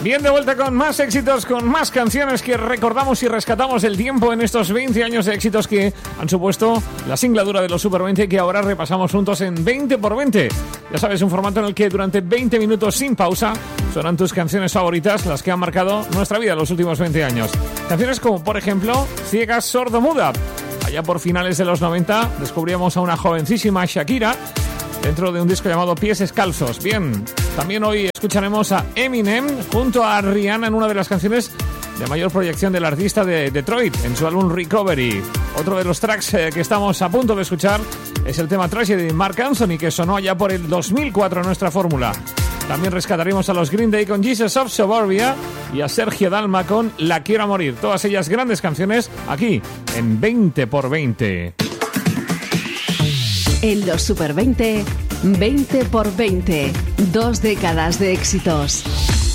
Bien, de vuelta con más éxitos, con más canciones que recordamos y rescatamos el tiempo en estos 20 años de éxitos que han supuesto la singladura de los Super 20 que ahora repasamos juntos en 20 por 20. Ya sabes, un formato en el que durante 20 minutos sin pausa suenan tus canciones favoritas, las que han marcado nuestra vida en los últimos 20 años. Canciones como, por ejemplo, Ciega Sordomuda. Allá por finales de los 90 descubríamos a una jovencísima Shakira dentro de un disco llamado Pies Descalzos. Bien, también hoy escucharemos a Eminem junto a Rihanna en una de las canciones de mayor proyección del artista de Detroit en su álbum Recovery. Otro de los tracks que estamos a punto de escuchar es el tema Tragedy de Mark Anthony, que sonó allá por el 2004 en nuestra fórmula. También rescataremos a los Green Day con Jesus of Suburbia y a Sergio Dalma con La Quiero a Morir. Todas ellas grandes canciones aquí en 20 por 20. En los Super 20, 20 por 20, 2 décadas de éxitos.